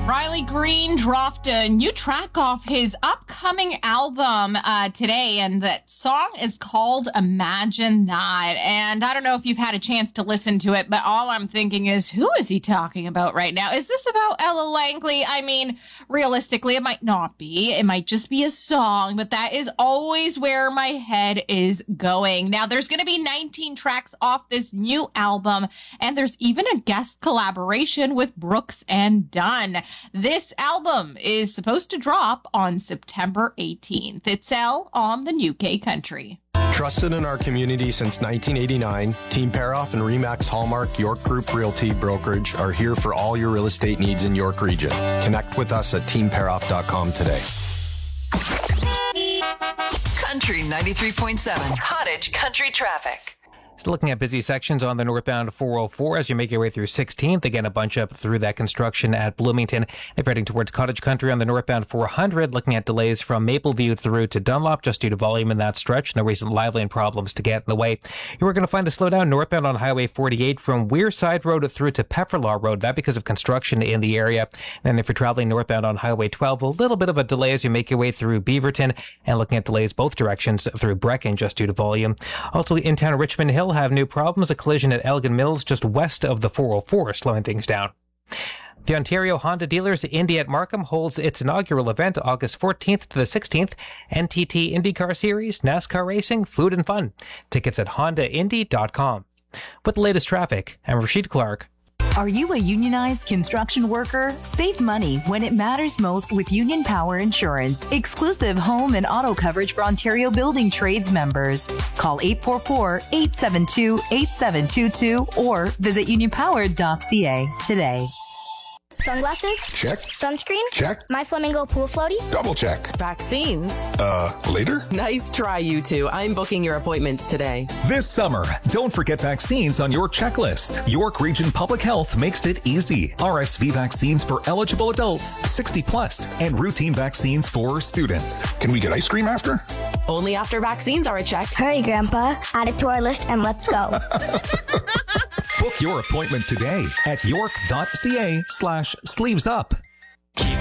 Riley Green dropped a new track off his upcoming album today, and that song is called Imagine That. And I don't know if you've had a chance to listen to it, but all I'm thinking is, who is he talking about right now? Is this about Ella Langley? I mean, realistically, it might not be. It might just be a song, but that is always where my head is going. Now, there's going to be 19 tracks off this new album, and there's even a guest collaboration with Brooks and Dunn. This album is supposed to drop on September 18th. It's Elle on the New K Country. Trusted in our community since 1989, Team Paroff and Remax Hallmark York Group Realty Brokerage are here for all your real estate needs in York Region. Connect with us at teamparoff.com today. Country 93.7, Cottage Country Traffic. Still looking at busy sections on the northbound 404 as you make your way through 16th. Again, a bunch up through that construction at Bloomington. If heading towards Cottage Country on the northbound 400, looking at delays from Mapleview through to Dunlop just due to volume in that stretch. No recent live lane problems to get in the way. You are going to find a slowdown northbound on Highway 48 from Wearside Road through to Pefferlaw Road. That because of construction in the area. And if you're traveling northbound on Highway 12, a little bit of a delay as you make your way through Beaverton and looking at delays both directions through Brecken just due to volume. Also in town Richmond Hill have new problems. A collision at Elgin Mills just west of the 404 slowing things down. The Ontario Honda Dealers Indy at Markham holds its inaugural event August 14th to the 16th. NTT IndyCar Series, NASCAR racing, food and fun. Tickets at hondaindy.com. With the latest traffic, I'm Rashid Clark. Are you a unionized construction worker? Save money when it matters most with Union Power Insurance. Exclusive home and auto coverage for Ontario Building Trades members. Call 844-872-8722 or visit unionpower.ca today. Sunglasses? Check. Sunscreen? Check. My Flamingo pool floaty? Double check. Vaccines? Later? Nice try, you two. I'm booking your appointments today. This summer, don't forget vaccines on your checklist. York Region Public Health makes it easy. RSV vaccines for eligible adults, 60 plus, and routine vaccines for students. Can we get ice cream after? Only after vaccines are a check. Hurry, Grandpa. Add it to our list and let's go. Book your appointment today at york.ca/sleevesup.